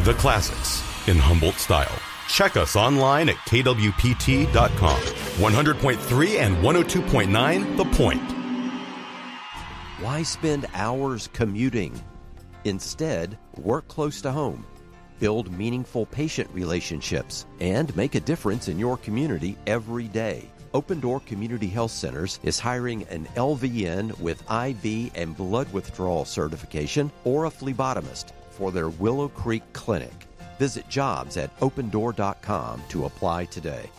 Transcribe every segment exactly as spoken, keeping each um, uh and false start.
The classics in Humboldt style. Check us online at K W P T dot com. one hundred point three and one oh two point nine The Point. Why spend hours commuting? Instead, work close to home. Build meaningful patient relationships and make a difference in your community every day. Open Door Community Health Centers is hiring an L V N with I V and blood withdrawal certification or a phlebotomist for their Willow Creek Clinic. Visit jobs at open door dot com to apply today.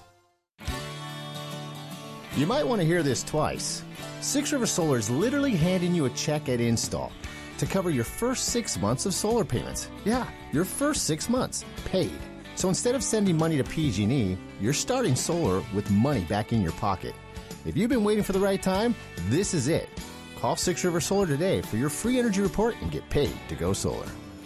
You might want to hear this twice. Six River Solar is literally handing you a check at install to cover your first six months of solar payments. Yeah, your first six months, paid. So instead of sending money to P G and E, you're starting solar with money back in your pocket. If you've been waiting for the right time, this is it. Call Six River Solar today for your free energy report and get paid to go solar.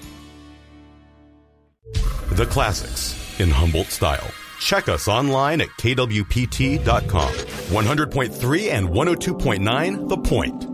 The classics in Humboldt style. Check us online at K W P T dot com. one hundred point three and one oh two point nine The Point.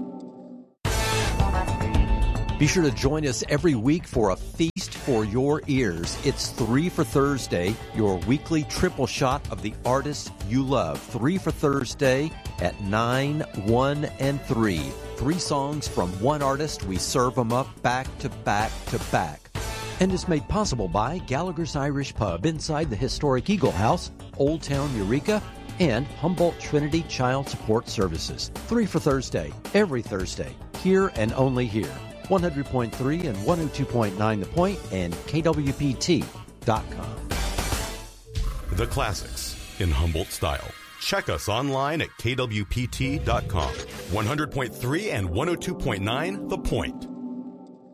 Be sure to join us every week for a feast for your ears. It's Three for Thursday, your weekly triple shot of the artists you love. Three for Thursday at nine, one, and three. Three songs from one artist. We serve them up back to back to back. And is made possible by Gallagher's Irish Pub inside the historic Eagle House, Old Town Eureka, and Humboldt Trinity Child Support Services. Three for Thursday, every Thursday, here and only here. one hundred point three and one oh two point nine The Point and K W P T dot com. The classics in Humboldt style. Check us online at K W P T dot com. one hundred point three and one oh two point nine The Point.